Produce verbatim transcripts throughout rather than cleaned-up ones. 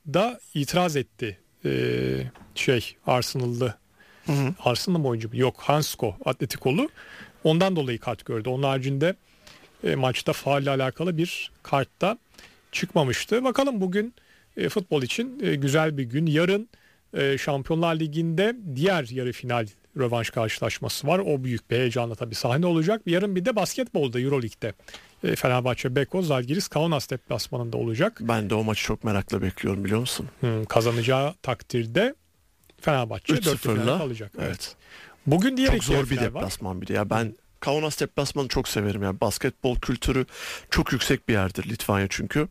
da itiraz etti. Ee, şey Arsenal'lı. Hı hı. Arsenal mı oyuncu mu? Yok, Hansko Atletikolu. Ondan dolayı kart gördü. Onun haricinde e, maçta faulle alakalı bir kart da çıkmamıştı. Bakalım bugün e, futbol için e, güzel bir gün. Yarın e, Şampiyonlar Ligi'nde diğer yarı final rövanş karşılaşması var. O büyük bir heyecanla tabii sahne olacak. Yarın bir de basketbolda Euroleague'de e, Fenerbahçe Beko Zalgiris Kaunas deplasmanında olacak. Ben de o maçı çok merakla bekliyorum, biliyor musun? Hmm, kazanacağı takdirde Fenerbahçe dört finale kalacak. Evet. evet. Bugün diğer çok zor bir deplasman bir de. Ya ben Kaunas deplasmanı çok severim. Yani basketbol kültürü çok yüksek bir yerdir Litvanya çünkü.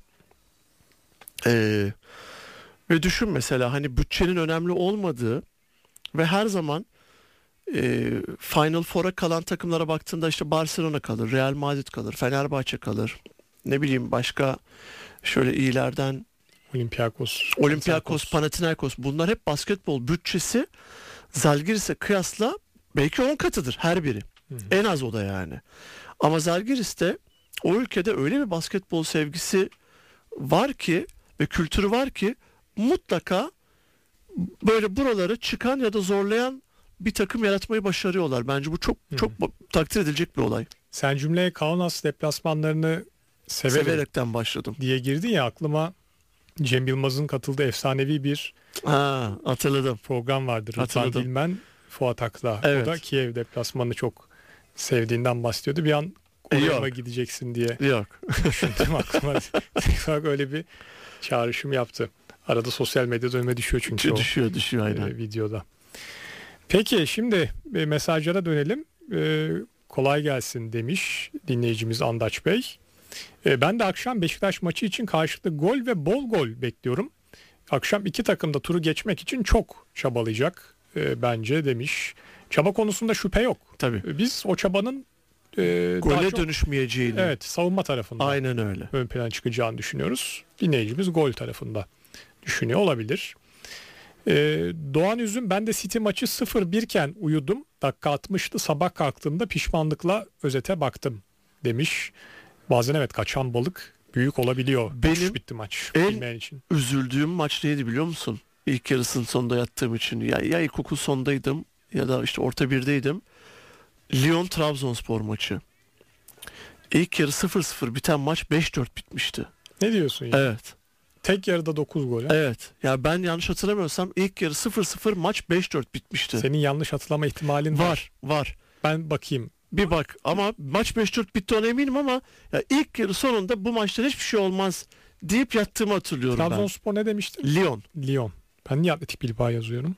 Ee, ve düşün mesela hani bütçenin önemli olmadığı ve her zaman e, Final Four'a kalan takımlara baktığında işte Barcelona kalır, Real Madrid kalır, Fenerbahçe kalır. Ne bileyim başka şöyle iyilerden Olympiakos, Olympiakos, Panathinaikos, bunlar hep basketbol bütçesi Zalgiris'e kıyasla belki on katıdır her biri. Hı hı. En az o da yani. Ama Zalgiris'te o ülkede öyle bir basketbol sevgisi var ki ve kültürü var ki mutlaka böyle buraları çıkan ya da zorlayan bir takım yaratmayı başarıyorlar. Bence bu çok hı hı. çok takdir edilecek bir olay. Sen cümleye Kaunas deplasmanlarını severim severekten başladım diye girdin ya, aklıma Cem Yılmaz'ın katıldığı efsanevi bir ha, hatırladım. program vardır. Rıdvan Dilmen, Fuat Akla. Evet. O da Kiev deplasmanını çok sevdiğinden bahsediyordu. Bir an oraya mı gideceksin diye. Yok. Düşündüm aklıma. Öyle bir çağrışım yaptı. Arada sosyal medyada önüme düşüyor çünkü düşüyor, o düşüyor, düşüyor aynen. E, videoda. Peki şimdi e, mesajlara dönelim. E, kolay gelsin demiş dinleyicimiz Andaç Bey. E, ben de akşam Beşiktaş maçı için karşılıklı gol ve bol gol bekliyorum. Akşam iki takım da turu geçmek için çok çabalayacak e, bence demiş. Çaba konusunda şüphe yok. Tabii. E, biz o çabanın e, gole çok, dönüşmeyeceğini. Evet, savunma tarafında. Aynen öyle. Ön plan çıkacağını düşünüyoruz. Dinleyicimiz gol tarafında düşünüyor olabilir. E, Doğan Üzüm, ben de City maçı sıfır bir iken uyudum. Dakika altmıştı. Sabah kalktığımda pişmanlıkla özete baktım demiş. Bazen evet, kaçan balık büyük olabiliyor. Benim bitti maç. En için. üzüldüğüm maç neydi biliyor musun? İlk yarısının sonunda yattığım için. Ya, ya ilkokul sondaydım ya da işte orta birdeydim. Lyon Trabzonspor maçı. İlk yarı sıfır sıfır biten maç beş dört bitmişti. Ne diyorsun ya? Evet. Tek yarıda dokuz gol. He? Evet. Ya ben yanlış hatırlamıyorsam ilk yarı sıfır sıfır maç beş dört bitmişti. Senin yanlış hatırlama ihtimalin var. Var. Var. Ben bakayım. Bir bak ama maç beş dört bitti ona eminim ama ya ilk yarı sonunda bu maçtan hiçbir şey olmaz deyip yattığımı hatırlıyorum ben. Trabzonspor ne demiştin? Lyon. Lyon. Ben niye Atletik Bilbao yazıyorum?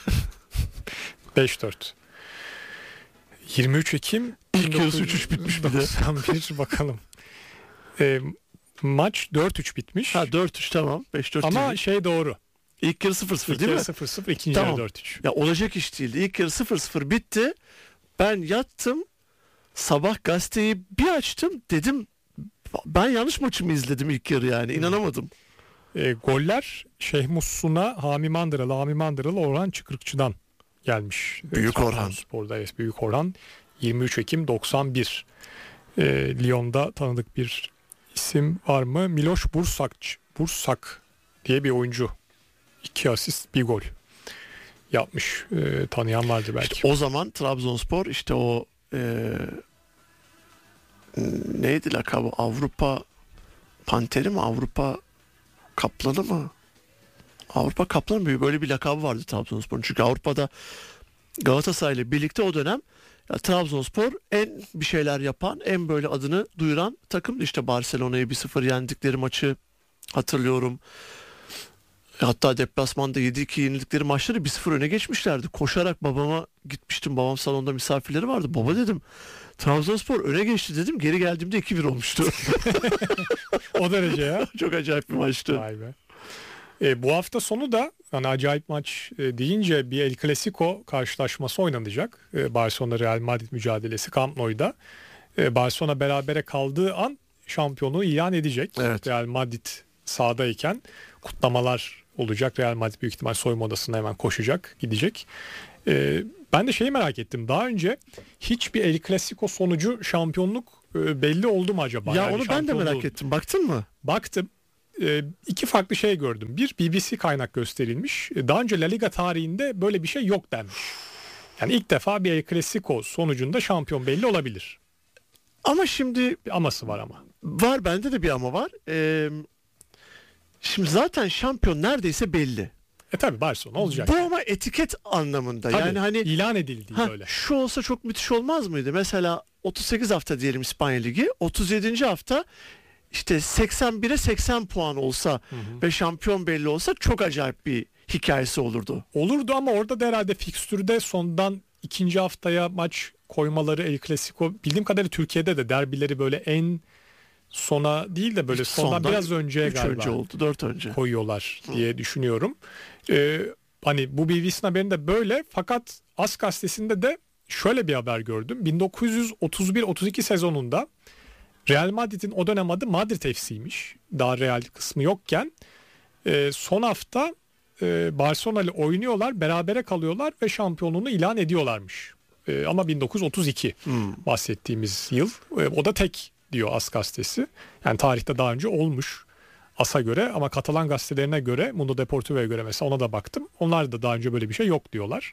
beş dört. yirmi üç Ekim İlk yarısı üç üç bitmiş bir de. doksan bir bakalım. E, maç dört üç bitmiş. Ha dört üç tamam. beş dört ama değil. şey doğru. İlk yarı sıfır sıfır değil mi? İlk yarı sıfır sıfır, ikinci tamam. yarı dört üç. Ya olacak iş değildi. İlk yarı sıfır sıfır bitti. Ben yattım. Sabah gazeteyi bir açtım. Dedim ben yanlış maçımı izledim ilk yarı yani. İnanamadım. E, goller Şeyh Mussun'a, Hami Mandıralı, Hami Mandıralı, Orhan Çıkırıkçı'dan gelmiş. Büyük e, Orhan. Spor'da evet, Büyük Orhan. yirmi üç Ekim doksan bir. E, Lyon'da tanıdık bir isim var mı? Miloš Bursak, Bursak diye bir oyuncu. İki asist, bir gol yapmış. E, tanıyan vardı belki. İşte o zaman Trabzonspor işte o e, neydi lakabı? Avrupa Panteri mi? Avrupa Kaplanı mı? Avrupa Kaplanı mı? Böyle bir lakabı vardı Trabzonspor'un. Çünkü Avrupa'da Galatasaray ile birlikte o dönem ya, Trabzonspor en bir şeyler yapan, en böyle adını duyuran takımdı. İşte Barcelona'yı bir sıfır yendikleri maçı hatırlıyorum. Hatta deplasmanda yedi iki yenildikleri maçları bir sıfır öne geçmişlerdi. Koşarak babama gitmiştim. Babam salonda misafirleri vardı. Baba dedim, Trabzonspor öne geçti dedim. Geri geldiğimde iki bir olmuştu. O derece ya. Çok acayip bir maçtı. Vay be. E, bu hafta sonu da hani acayip maç e, deyince bir El Clasico karşılaşması oynanacak. E, Barcelona Real Madrid mücadelesi Camp Nou'da. E, Barcelona berabere kaldığı an şampiyonluğu ilan edecek. Evet. Real Madrid sahadayken kutlamalar olacak. Real Madrid büyük ihtimal soyunma odasına hemen koşacak, gidecek. E, ben de şeyi merak ettim. Daha önce hiçbir El Clasico sonucu şampiyonluk e, belli oldu mu acaba? Ya yani onu ben de merak ettim. Baktın mı? Baktım. e, iki farklı şey gördüm. Bir, B B C kaynak gösterilmiş. Daha önce La Liga tarihinde böyle bir şey yok denmiş. Yani ilk defa bir El Clasico sonucunda şampiyon belli olabilir. Ama şimdi bir aması var ama. Var, bende de bir ama var. Ee, şimdi zaten şampiyon neredeyse belli. E tabi Barcelona olacak. Bu ama etiket anlamında. Tabii, yani hani ilan edildi ha, böyle. Şu olsa çok müthiş olmaz mıydı? Mesela otuz sekiz hafta diyelim İspanya Ligi. otuz yedinci hafta işte seksen bire seksen puan olsa hı hı. ve şampiyon belli olsa çok acayip bir hikayesi olurdu. Olurdu ama orada da herhalde fikstürde sondan ikinci haftaya maç koymaları El Clasico, bildiğim kadarıyla Türkiye'de de derbileri böyle en sona değil de böyle sondan, sondan biraz önceye galiba önce oldu, dört önce koyuyorlar diye Hı. düşünüyorum. Ee, hani bu B B C'nin haberinde böyle, fakat AS gazetesinde de şöyle bir haber gördüm. bin dokuz yüz otuz bir otuz iki sezonunda Real Madrid'in o dönem adı Madrid F C'ymiş. Daha Real kısmı yokken. Ee, son hafta e, Barcelona ile oynuyorlar, berabere kalıyorlar ve şampiyonluğunu ilan ediyorlarmış. Ee, ama bin dokuz yüz otuz iki hmm. bahsettiğimiz yıl. Ee, o da tek diyor AS gazetesi. Yani tarihte daha önce olmuş AS'a göre, ama Katalan gazetelerine göre, Mundo Deportivo'ya göre mesela, ona da baktım. Onlar da daha önce böyle bir şey yok diyorlar.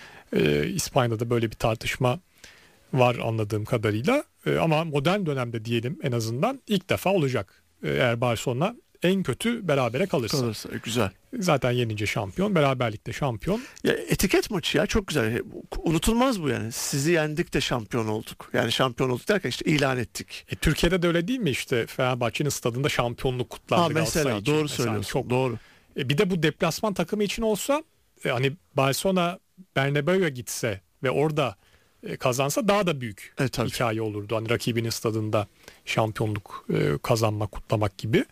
Ee, İspanya'da da böyle bir tartışma var anladığım kadarıyla. Ee, ama modern dönemde diyelim en azından ilk defa olacak. Ee, eğer Barcelona en kötü berabere kalırsa. Kalırsa güzel. Zaten yenince şampiyon, beraberlikte şampiyon. Ya etiket maçı ya, çok güzel. Unutulmaz bu yani. Sizi yendik de şampiyon olduk. Yani şampiyon olduk derken işte ilan ettik. E, Türkiye'de de öyle değil mi, işte Fenerbahçe'nin stadında şampiyonluk kutlandı. Ha, mesela doğru mesela, söylüyorsun. Çok doğru. E, bir de bu deplasman takımı için olsa, e, hani Barcelona Bernabeu'ya gitse ve orada e, kazansa daha da büyük e, hikaye olurdu. Hani rakibinin stadında şampiyonluk e, kazanmak, kutlamak gibi.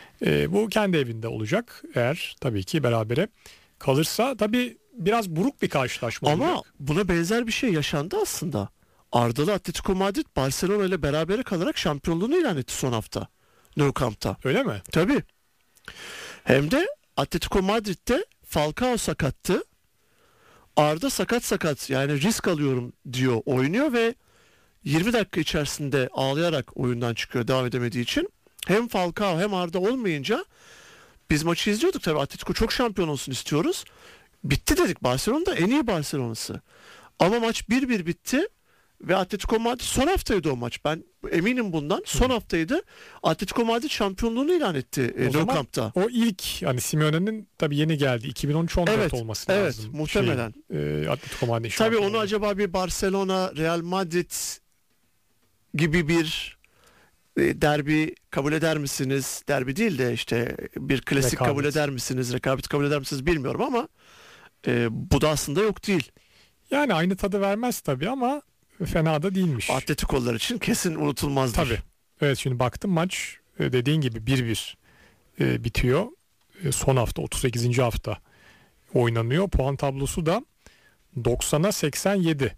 E, bu kendi evinde olacak eğer tabii ki berabere kalırsa. Tabii biraz buruk bir karşılaşma ama olacak. Buna benzer bir şey yaşandı aslında. Ardalı Atletico Madrid Barcelona ile berabere kalarak şampiyonluğunu ilan etti son hafta Nou Camp'ta. Öyle mi? Tabii. Hem de Atletico Madrid'de Falcao sakattı. Arda sakat sakat, yani risk alıyorum diyor, oynuyor ve yirmi dakika içerisinde ağlayarak oyundan çıkıyor devam edemediği için. Hem Falcao hem Arda olmayınca biz maçı izliyorduk tabii. Atletico çok şampiyon olsun istiyoruz. Bitti dedik, Barcelona en iyi Barcelona'sı. Ama maç bir bir bitti ve Atletico Madrid son haftaydı o maç. Ben eminim bundan. Son Hı. haftaydı. Atletico Madrid şampiyonluğunu ilan etti e, Nou Camp'ta. O ilk, hani Simeone'nin tabii yeni geldi. iki bin on üç on dört evet, olması evet, lazım. Evet, muhtemelen. Şey, e, Atletico Madrid tabii onu acaba bir Barcelona, Real Madrid gibi bir derbi kabul eder misiniz? Derbi değil de işte bir klasik rekabet kabul eder misiniz? Rekabet kabul eder misiniz bilmiyorum ama e, bu da aslında yok değil. Yani aynı tadı vermez tabii ama fena da değilmiş. Atletico'lar için kesin unutulmazdır. Tabii. Evet, şimdi baktım maç dediğin gibi bir bir e, bitiyor. E, son hafta otuz sekizinci hafta oynanıyor. Puan tablosu da doksana seksen yedi.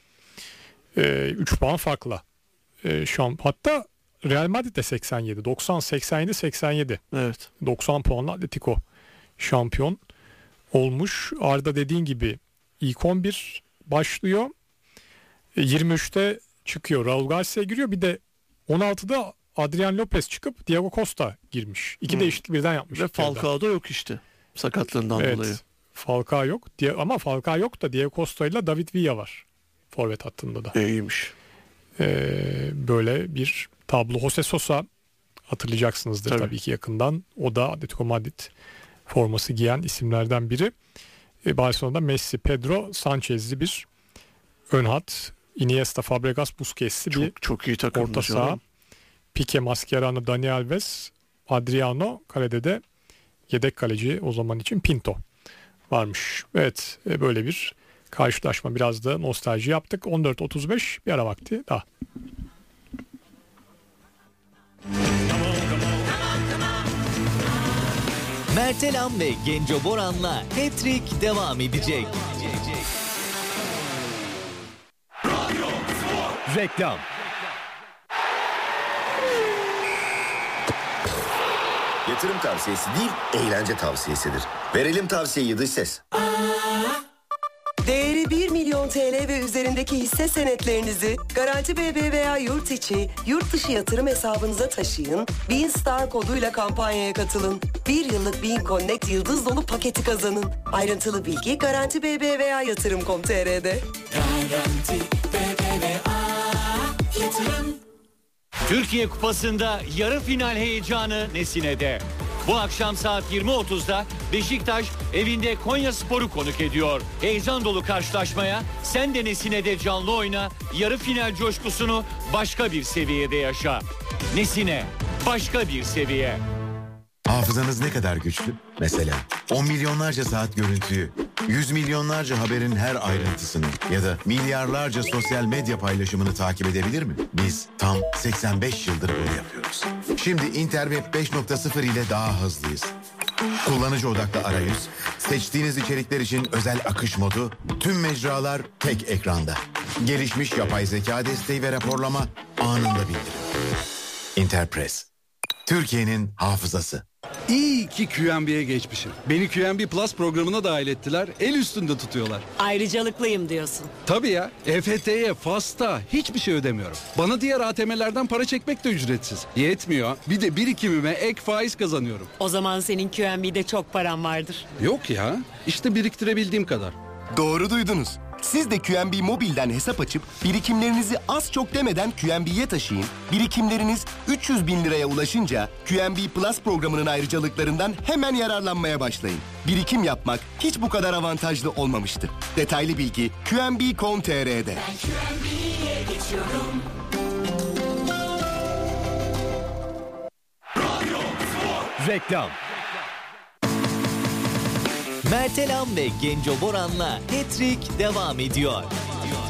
E, üç puan farkla. E, şu an hatta Real Madrid de seksen yedi. doksan seksen yedi seksen yedi. Evet. doksan puanla Atletico şampiyon olmuş. Arda dediğin gibi ilk on bir başlıyor. yirmi üçte çıkıyor. Raul Garcia giriyor. Bir de on altıda Adrian Lopez çıkıp Diego Costa girmiş. İki hmm. değişiklik birden yapmış. Ve Falcao da yok işte. Sakatlığından evet, dolayı. Falcao yok. Ama Falcao yok da Diego Costa ile David Villa var. Forvet hattında da. İyiymiş. Ee, böyle bir tablo. Jose Sosa hatırlayacaksınızdır tabii. tabii ki yakından. O da Atletico Madrid forması giyen isimlerden biri. Ee, Barcelona'da Messi, Pedro, Sanchez'li bir ön hat. Iniesta, Fabregas, Busquets'li bir çok, çok iyi takım orta saha. Pique, Mascherano, Dani Alves, Adriano, kalede de yedek kaleci o zaman için Pinto varmış. Evet, böyle bir karşılaşma. Biraz da nostalji yaptık. on dört otuz beş bir ara vakti daha. Mertelam ve Genco Boran'la Hat-Trick devam edecek. Reklam. Yatırım tavsiyesi değil, eğlence tavsiyesidir. Verelim tavsiyeyi dış ses. Değeri bir milyon tr ve üzerindeki hisse senetlerinizi Garanti B B V A yurt içi, yurt dışı yatırım hesabınıza taşıyın. Bean Star koduyla kampanyaya katılın. Bir yıllık Bean Connect yıldız dolu paketi kazanın. Ayrıntılı bilgi Garanti B B V A yatırım nokta com nokta tr'de. Garanti B B V A yatırım. Türkiye Kupası'nda yarı final heyecanı Nesine'de. Bu akşam saat yirmi otuzda Beşiktaş evinde Konyaspor'u konuk ediyor. Heyecan dolu karşılaşmaya sen de Nesine'de canlı oyna, yarı final coşkusunu başka bir seviyede yaşa. Nesine, başka bir seviye. Hafızanız ne kadar güçlü? Mesela on milyonlarca saat görüntüyü, yüz milyonlarca haberin her ayrıntısını ya da milyarlarca sosyal medya paylaşımını takip edebilir mi? Biz tam seksen beş yıldır bunu yapıyoruz. Şimdi Interweb beş nokta sıfır ile daha hızlıyız. Kullanıcı odaklı arayüz, seçtiğiniz içerikler için özel akış modu, tüm mecralar tek ekranda. Gelişmiş yapay zeka desteği ve raporlama anında bildirim. Interpress, Türkiye'nin hafızası. İyi ki Q M B'ye geçmişim. Beni Q M B Plus programına dahil ettiler. El üstünde tutuyorlar. Ayrıcalıklıyım diyorsun. Tabii ya. E F T'ye, FAS'ta hiçbir şey ödemiyorum. Bana diğer A T M'lerden para çekmek de ücretsiz. Yetmiyor. Bir de birikimime ek faiz kazanıyorum. O zaman senin Q M B'de çok paran vardır. Yok ya. İşte biriktirebildiğim kadar. Doğru duydunuz. Siz de Q M B Mobil'den hesap açıp birikimlerinizi az çok demeden Q M B'ye taşıyın. Birikimleriniz üç yüz bin liraya ulaşınca Q M B Plus programının ayrıcalıklarından hemen yararlanmaya başlayın. Birikim yapmak hiç bu kadar avantajlı olmamıştı. Detaylı bilgi Q M B nokta com nokta tr'de. Ben Q M B'ye geçiyorum. Reklam. Mertelam ve Genco Boran'la Hat-Trick devam ediyor.